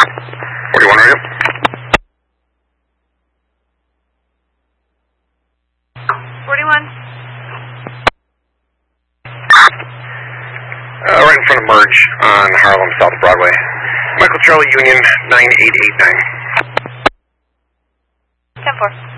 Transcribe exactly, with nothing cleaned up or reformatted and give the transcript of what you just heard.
forty-one radio. forty-one. Uh, right in front of Merge on Harlem, South Broadway. Michael Charlie Union, nine eight eight nine. ten four.